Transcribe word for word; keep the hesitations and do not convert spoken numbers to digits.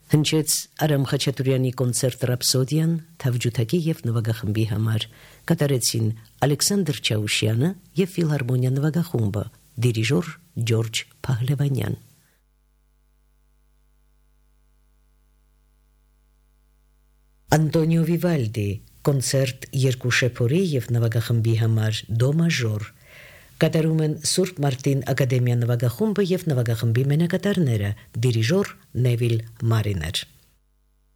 Հնչեց Արամ Խաչատուրյանի կոնցերտ Ռապսոդիան թավջութակի եւ նվագախմբի համար, կատարեցին Ալեքսանդր Չաուշյանը եւ Ֆիլհարմոնիա նվագախումբը, դիրիժոր Ջորջ Փահլևանյան։ Անտոնիո Վիվալդի կոնցերտ երկու շեփորի եւ նվագախմբի համար դո մաժոր, կատարում են Սուրբ Մարտին ակադեմիա նվագախումբը եւ նվագախմբի մենակատարները, դիրիժոր Նևիլ Մարիներ։